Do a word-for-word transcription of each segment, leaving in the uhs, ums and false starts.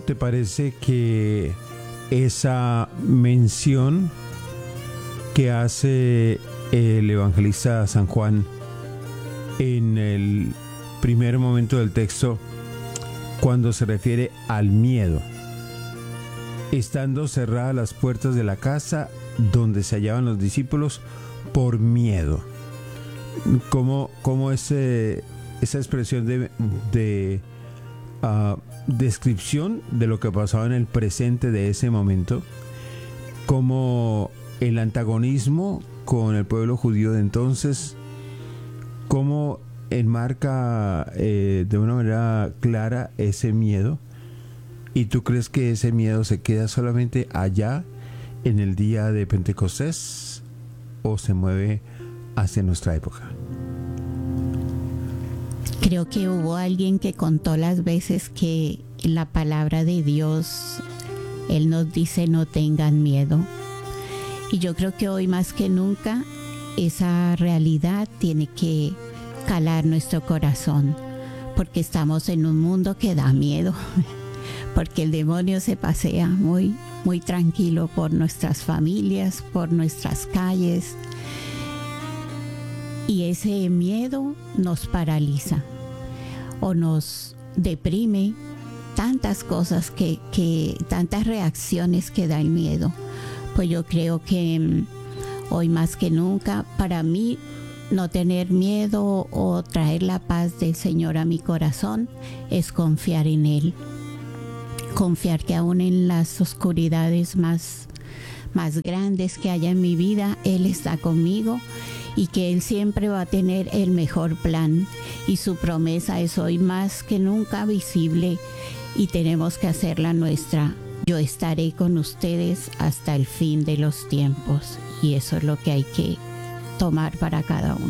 te parece que esa mención que hace el evangelista San Juan en el primer momento del texto, cuando se refiere al miedo, estando cerradas las puertas de la casa donde se hallaban los discípulos por miedo? ¿Cómo, cómo ese, esa expresión de, de uh, descripción de lo que pasaba en el presente de ese momento, como el antagonismo con el pueblo judío de entonces, cómo enmarca eh, de una manera clara ese miedo? ¿Y tú crees que ese miedo se queda solamente allá en el día de Pentecostés o se mueve hacia nuestra época? Creo que hubo alguien que contó las veces que en la palabra de Dios Él nos dice no tengan miedo. Y yo creo que hoy más que nunca esa realidad tiene que calar nuestro corazón, porque estamos en un mundo que da miedo, porque el demonio se pasea muy, muy tranquilo por nuestras familias, por nuestras calles, y ese miedo nos paraliza o nos deprime. Tantas cosas que, que tantas reacciones que da el miedo. Pues yo creo que um, hoy más que nunca, para mí, no tener miedo o traer la paz del Señor a mi corazón es confiar en Él. Confiar que aún en las oscuridades más, más grandes que haya en mi vida, Él está conmigo y que Él siempre va a tener el mejor plan. Y su promesa es hoy más que nunca visible y tenemos que hacerla nuestra. Yo estaré con ustedes hasta el fin de los tiempos, y eso es lo que hay que tomar para cada uno.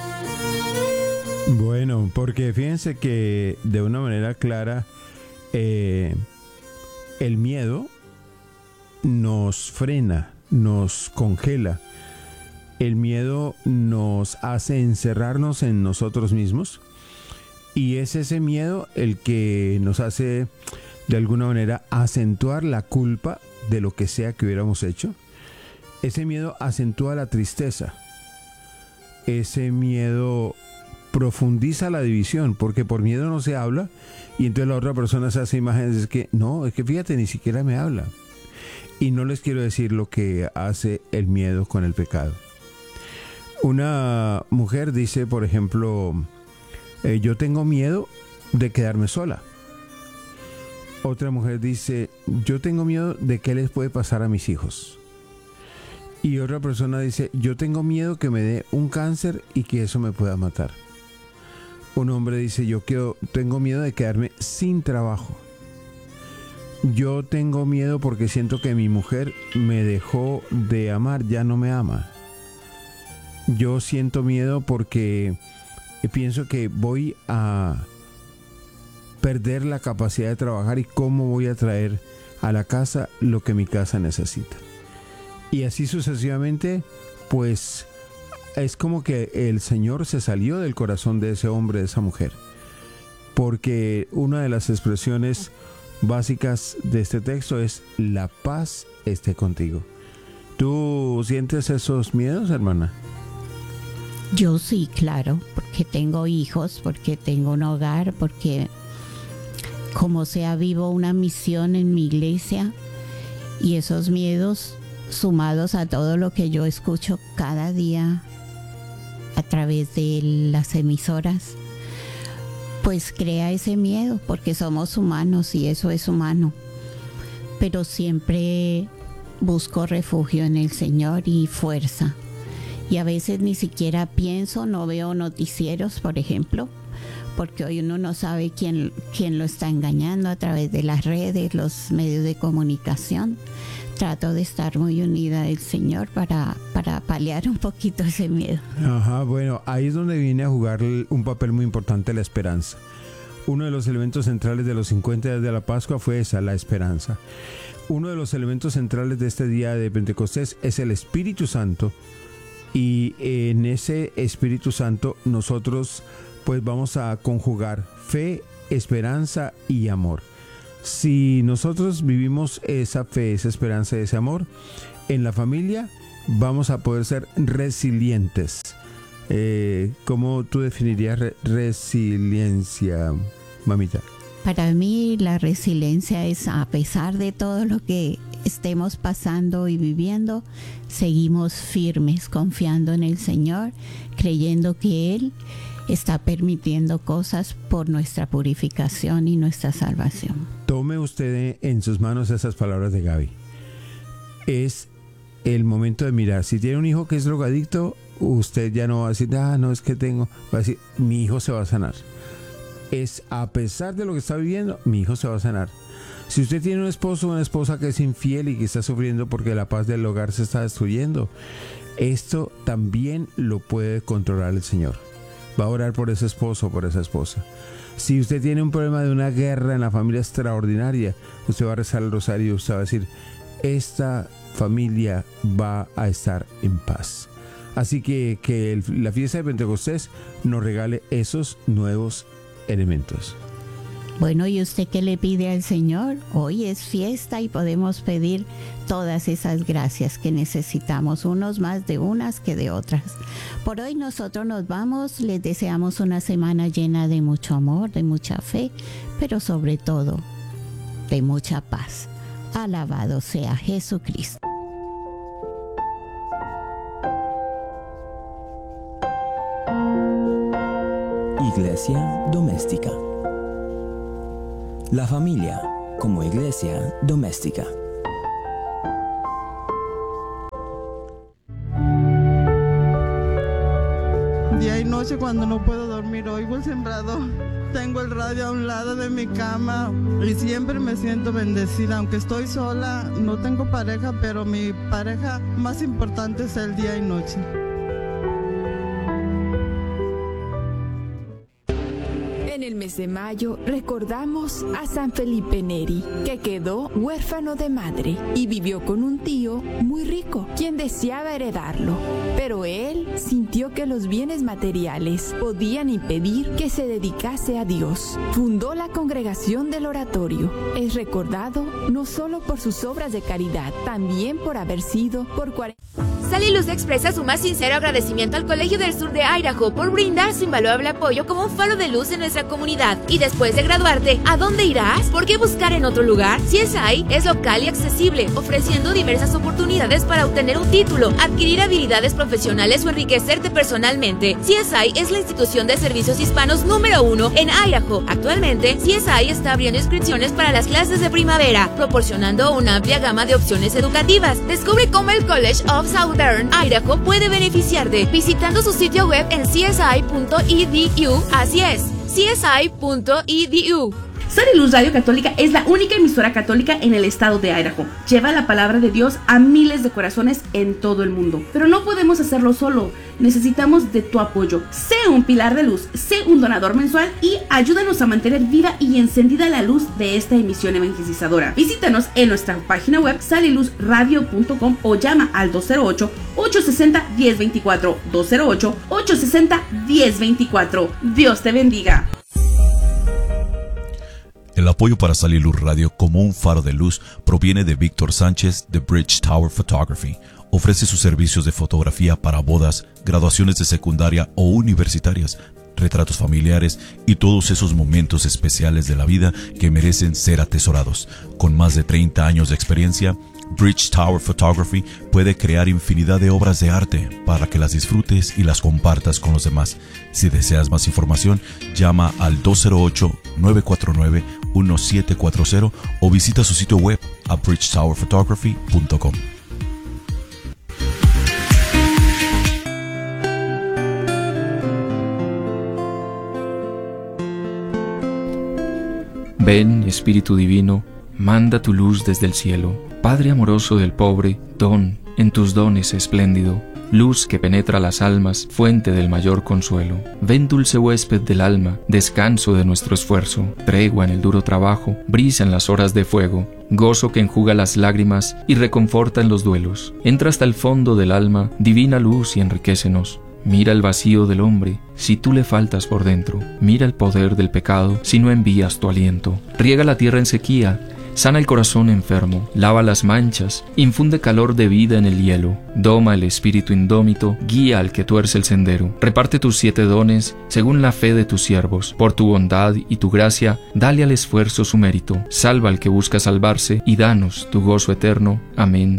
Bueno, porque fíjense que de una manera clara eh, el miedo nos frena, nos congela. El miedo nos hace encerrarnos en nosotros mismos, y es ese miedo el que nos hace de alguna manera acentuar la culpa de lo que sea que hubiéramos hecho. Ese miedo acentúa la tristeza. Ese miedo profundiza la división, porque por miedo no se habla, y entonces la otra persona se hace imágenes de que no, es que fíjate, ni siquiera me habla. Y no les quiero decir lo que hace el miedo con el pecado. Una mujer dice, por ejemplo, eh, yo tengo miedo de quedarme sola. Otra mujer dice, yo tengo miedo de qué les puede pasar a mis hijos. Y otra persona dice, yo tengo miedo que me dé un cáncer y que eso me pueda matar. Un hombre dice, yo quiero, tengo miedo de quedarme sin trabajo. Yo tengo miedo porque siento que mi mujer me dejó de amar, ya no me ama. Yo siento miedo porque pienso que voy a perder la capacidad de trabajar y cómo voy a traer a la casa lo que mi casa necesita. Y así sucesivamente, pues es como que el Señor se salió del corazón de ese hombre, de esa mujer, porque una de las expresiones básicas de este texto es la paz esté contigo. ¿Tú sientes esos miedos, hermana? Yo sí, claro, porque tengo hijos, porque tengo un hogar, porque como sea vivo una misión en mi iglesia, y esos miedos sumados a todo lo que yo escucho cada día a través de las emisoras, pues crea ese miedo, porque somos humanos y eso es humano. Pero siempre busco refugio en el Señor y fuerza. Y a veces ni siquiera pienso, no veo noticieros, por ejemplo, porque hoy uno no sabe quién, quién lo está engañando a través de las redes, los medios de comunicación. Trato de estar muy unida al Señor para, para paliar un poquito ese miedo. Ajá, bueno, ahí es donde viene a jugar un papel muy importante la esperanza. Uno de los elementos centrales de los cincuenta días de la Pascua fue esa, la esperanza. Uno de los elementos centrales de este día de Pentecostés es el Espíritu Santo, y en ese Espíritu Santo nosotros pues vamos a conjugar fe, esperanza y amor. Si nosotros vivimos esa fe, esa esperanza, ese amor en la familia, vamos a poder ser resilientes. Eh, ¿Cómo tú definirías re- resiliencia, mamita? Para mí la resiliencia es, a pesar de todo lo que estemos pasando y viviendo, seguimos firmes, confiando en el Señor, creyendo que Él está permitiendo cosas por nuestra purificación y nuestra salvación. Tome usted en sus manos esas palabras de Gaby. Es el momento de mirar. Si tiene un hijo que es drogadicto, usted ya no va a decir, ah, no, es que tengo, va a decir, mi hijo se va a sanar. Es, a pesar de lo que está viviendo, mi hijo se va a sanar. Si usted tiene un esposo o una esposa que es infiel y que está sufriendo porque la paz del hogar se está destruyendo, esto también lo puede controlar el Señor. Va a orar por ese esposo o por esa esposa. Si usted tiene un problema de una guerra en la familia extraordinaria, usted va a rezar el rosario y usted va a decir, esta familia va a estar en paz. Así que que el, la fiesta de Pentecostés nos regale esos nuevos elementos. Bueno, ¿y usted qué le pide al Señor? Hoy es fiesta y podemos pedir todas esas gracias que necesitamos, unos más de unas que de otras. Por hoy nosotros nos vamos, les deseamos una semana llena de mucho amor, de mucha fe, pero sobre todo de mucha paz. Alabado sea Jesucristo. Iglesia doméstica. La familia como iglesia doméstica. Día y noche cuando no puedo dormir oigo el sembrador. Tengo el radio a un lado de mi cama y siempre me siento bendecida. Aunque estoy sola, no tengo pareja, pero mi pareja más importante es el día y noche. En el mes de mayo recordamos a San Felipe Neri, que quedó huérfano de madre y vivió con un tío muy rico, quien deseaba heredarlo. Pero él sintió que los bienes materiales podían impedir que se dedicase a Dios. Fundó la Congregación del Oratorio. Es recordado no solo por sus obras de caridad, también por haber sido por cuarenta... Sal y Luz expresa su más sincero agradecimiento al Colegio del Sur de Idaho por brindar su invaluable apoyo como un faro de luz en nuestra comunidad. Y después de graduarte, ¿a dónde irás? ¿Por qué buscar en otro lugar? C S I es local y accesible, ofreciendo diversas oportunidades para obtener un título, adquirir habilidades profesionales o enriquecerte personalmente. C S I es la institución de servicios hispanos número uno en Idaho. Actualmente, C S I está abriendo inscripciones para las clases de primavera, proporcionando una amplia gama de opciones educativas. Descubre cómo el College of Southern Idaho puede beneficiarte visitando su sitio web en c s i punto e d u. Así es, c s i punto e d u. Sal y Luz Radio Católica es la única emisora católica en el estado de Idaho. Lleva la palabra de Dios a miles de corazones en todo el mundo. Pero no podemos hacerlo solo. Necesitamos de tu apoyo. Sé un pilar de luz, sé un donador mensual y ayúdanos a mantener viva y encendida la luz de esta emisión evangelizadora. Visítanos en nuestra página web sal y luz radio punto com o llama al dos cero ocho, ocho seis cero, uno cero dos cuatro, dos cero ocho, ocho seis cero, uno cero dos cuatro. Dios te bendiga. El apoyo para Sal y Luz Radio como un faro de luz proviene de Víctor Sánchez de Bridge Tower Photography. Ofrece sus servicios de fotografía para bodas, graduaciones de secundaria o universitarias, retratos familiares y todos esos momentos especiales de la vida que merecen ser atesorados. Con más de treinta años de experiencia, Bridge Tower Photography puede crear infinidad de obras de arte para que las disfrutes y las compartas con los demás. Si deseas más información, llama al dos cero ocho, nueve cuatro nueve, uno siete cuatro cero o visita su sitio web a bridge tower photography punto com. Ven, Espíritu Divino, manda tu luz desde el cielo. Padre amoroso del pobre, don, en tus dones espléndido, luz que penetra las almas, fuente del mayor consuelo. Ven, dulce huésped del alma, descanso de nuestro esfuerzo, tregua en el duro trabajo, brisa en las horas de fuego, gozo que enjuga las lágrimas y reconforta en los duelos. Entra hasta el fondo del alma, divina luz, y enriquécenos. Mira el vacío del hombre, si tú le faltas por dentro. Mira el poder del pecado, si no envías tu aliento. Riega la tierra en sequía, sana el corazón enfermo, lava las manchas, infunde calor de vida en el hielo, doma el espíritu indómito, guía al que tuerce el sendero. Reparte tus siete dones según la fe de tus siervos. Por tu bondad y tu gracia, dale al esfuerzo su mérito. Salva al que busca salvarse y danos tu gozo eterno. Amén.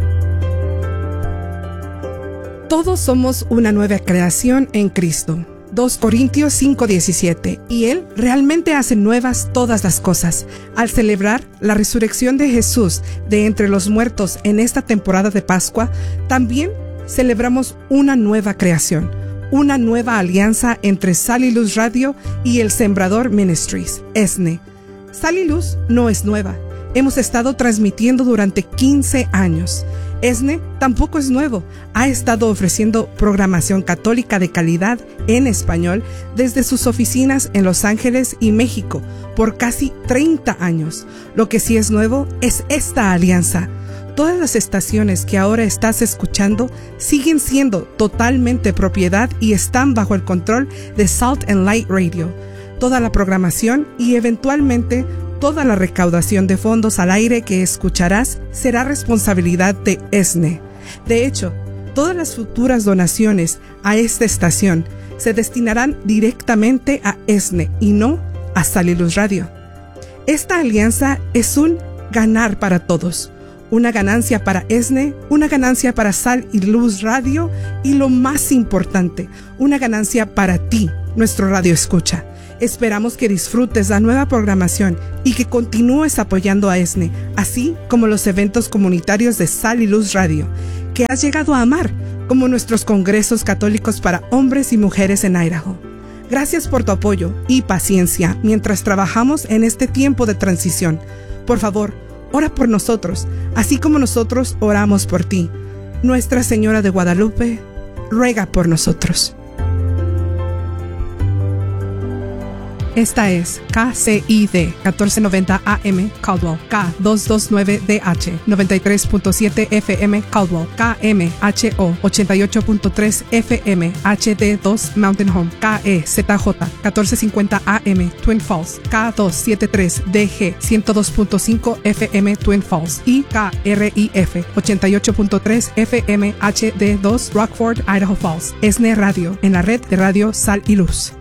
Todos somos una nueva creación en Cristo. dos Corintios cinco diecisiete. Y Él realmente hace nuevas todas las cosas. Al celebrar la resurrección de Jesús de entre los muertos en esta temporada de Pascua, también celebramos una nueva creación, una nueva alianza entre Sal y Luz Radio y El Sembrador Ministries, E S N E. Sal y Luz no es nueva. Hemos estado transmitiendo durante quince años. E S N E tampoco es nuevo. Ha estado ofreciendo programación católica de calidad en español desde sus oficinas en Los Ángeles y México por casi treinta años. Lo que sí es nuevo es esta alianza. Todas las estaciones que ahora estás escuchando siguen siendo totalmente propiedad y están bajo el control de Salt and Light Radio. Toda la programación y eventualmente toda la recaudación de fondos al aire que escucharás será responsabilidad de E S N E. De hecho, todas las futuras donaciones a esta estación se destinarán directamente a E S N E y no a Sal y Luz Radio. Esta alianza es un ganar para todos. Una ganancia para E S N E, una ganancia para Sal y Luz Radio y lo más importante, una ganancia para ti, nuestro radio escucha. Esperamos que disfrutes la nueva programación y que continúes apoyando a E S N E, así como los eventos comunitarios de Sal y Luz Radio, que has llegado a amar, como nuestros congresos católicos para hombres y mujeres en Idaho. Gracias por tu apoyo y paciencia mientras trabajamos en este tiempo de transición. Por favor, ora por nosotros, así como nosotros oramos por ti. Nuestra Señora de Guadalupe, ruega por nosotros. Esta es K C I D catorce noventa A M Caldwell, K doscientos veintinueve D H noventa y tres punto siete F M Caldwell, K M H O ochenta y ocho punto tres F M H D dos Mountain Home, K E Z J catorce cincuenta A M Twin Falls, K doscientos setenta y tres D G ciento dos punto cinco F M Twin Falls y K R I F ochenta y ocho punto tres F M H D dos Rockford, Idaho Falls. E S N E Radio en la red de Radio Sal y Luz.